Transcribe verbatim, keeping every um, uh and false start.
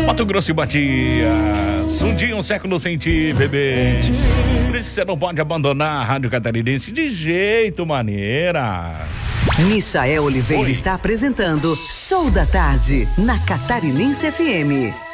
Mato Grosso e Matias, um dia, um século sem ti, bebê. Por isso você não pode abandonar a Rádio Catarinense de jeito maneira. Michael Oliveira Oi. está apresentando Show da Tarde, na Catarinense F M.